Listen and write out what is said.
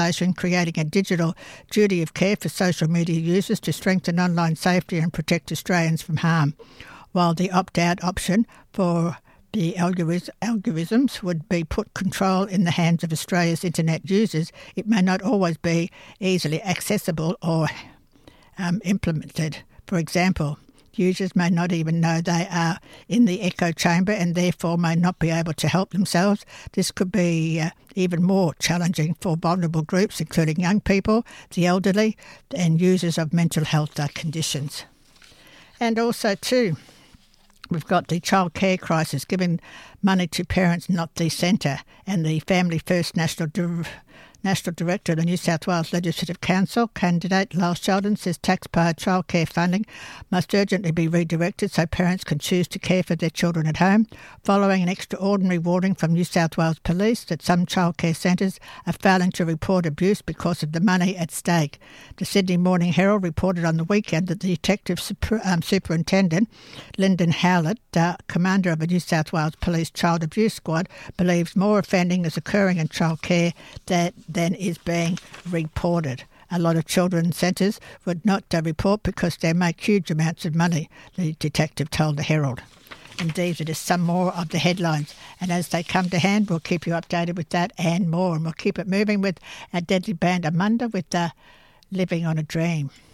creating a digital duty of care for social media users to strengthen online safety and protect Australians from harm. While the opt-out option for the algorithms would be put control in the hands of Australia's internet users, it may not always be easily accessible or implemented. For example, users may not even know they are in the echo chamber and therefore may not be able to help themselves. This could be even more challenging for vulnerable groups, including young people, the elderly, and users of mental health conditions. And also, too, we've got the child care crisis, giving money to parents, not the centre, and the Family First National Director of the New South Wales Legislative Council, candidate Lyle Sheldon, says taxpayer childcare funding must urgently be redirected so parents can choose to care for their children at home, following an extraordinary warning from New South Wales Police that some childcare centres are failing to report abuse because of the money at stake. The Sydney Morning Herald reported on the weekend that the Detective Superintendent, Lyndon Howlett, commander of the New South Wales Police Child Abuse Squad, believes more offending is occurring in childcare than is being reported. A lot of children's centres would not report because they make huge amounts of money, the detective told the Herald. And these are just some more of the headlines. And as they come to hand, we'll keep you updated with that and more. And we'll keep it moving with our deadly band Amanda with Living on a Dream.